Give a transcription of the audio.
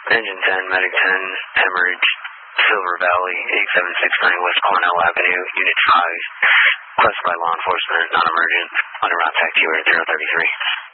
Engine 10, Medic 10, hemorrhage, Silver Valley, 8769 West Cornell Avenue, Unit 5. Requested by law enforcement, non-emergent, under route tag 033.